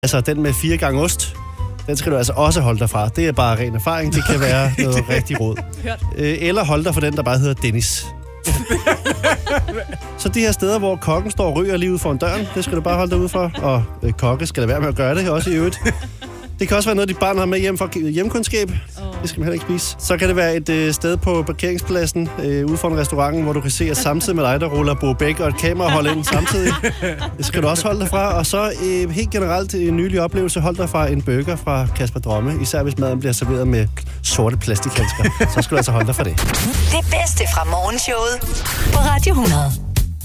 Altså, den med 4 gange ost, den skal du altså også holde dig fra. Det er bare ren erfaring. Det kan være noget rigtig råd. Eller holde dig for den, der bare hedder Dennis. Så de her steder, hvor kokken står og ryger lige ude foran døren, det skal du bare holde dig ude for. Og kokke skal lade være med at gøre det, også i øvrigt. Det kan også være noget, dit barn har med hjem fra hjemkundskab. Det skal man heller ikke spise. Så kan det være et sted på parkeringspladsen ude for en restaurant, hvor du kan se, at samtidig med dig, der ruller Bo Bæk og et kamera holde ind samtidig. Det skal du også holde dig fra. Og så helt generelt en nylig oplevelse. Hold dig fra en burger fra Kasper Dromme. Især hvis maden bliver serveret med sorte plastikhandsker. Så skal du altså holde dig fra det. Det bedste fra morgenshowet på Radio 100.